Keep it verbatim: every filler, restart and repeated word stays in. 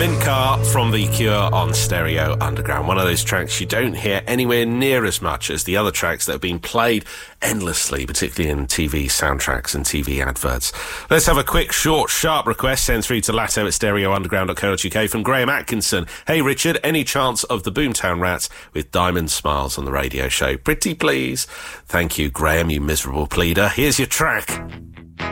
Mint Car from The Cure on Stereo Underground. One of those tracks you don't hear anywhere near as much as the other tracks that have been played endlessly, particularly in T V soundtracks and T V adverts. Let's have a quick, short, sharp request sent through to latto at stereo underground dot co dot uk from Graham Atkinson. Hey, Richard, any chance of the Boomtown Rats with Diamond Smiles on the radio show? Pretty please. Thank you, Graham, you miserable pleader. Here's your track.